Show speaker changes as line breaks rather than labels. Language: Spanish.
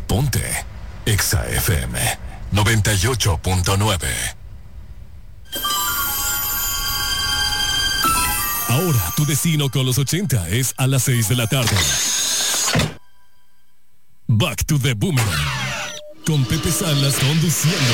Ponte Exa FM 98.9. Ahora tu destino con los 80 es a las 6 de la tarde. Back to the Boomerang. Con Pepe Salas conduciendo.